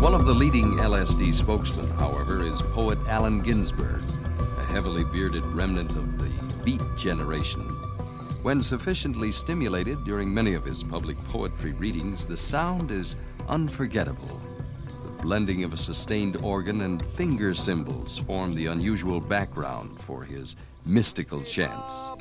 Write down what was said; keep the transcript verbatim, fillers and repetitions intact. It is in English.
One of the leading L S D spokesmen, however, is poet Allen Ginsberg, a heavily bearded remnant of the Beat generation. When sufficiently stimulated during many of his public poetry readings, the sound is unforgettable. The blending of a sustained organ and finger cymbals form the unusual background for his mystical chants.